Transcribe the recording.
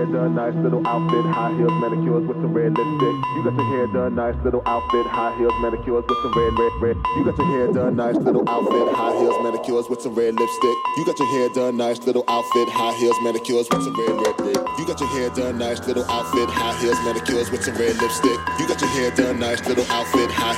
hair done nice, little outfit, high heels, manicures with some red lipstick. You got your hair done nice, little outfit, high heels, manicures with some red. You got your hair done nice, little outfit, high heels, manicures with some red lipstick. You got your hair done nice, little outfit, high heels, manicures with some red. You got your hair done nice, little outfit, high heels, manicures with some red lipstick. You got your hair done nice, little outfit, high